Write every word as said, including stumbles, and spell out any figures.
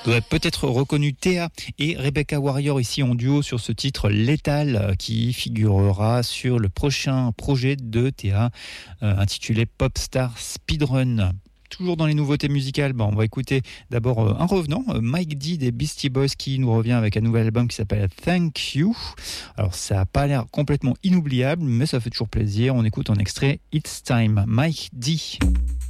Vous aurez peut-être reconnu Théa et Rebecca Warrior ici en duo sur ce titre Létal qui figurera sur le prochain projet de Théa euh, intitulé Popstar Speedrun. Toujours dans les nouveautés musicales, bon, on va écouter d'abord euh, un revenant, euh, Mike D des Beastie Boys qui nous revient avec un nouvel album qui s'appelle Thank You. Alors ça n'a pas l'air complètement inoubliable, mais ça fait toujours plaisir. On écoute en extrait It's Time, Mike D.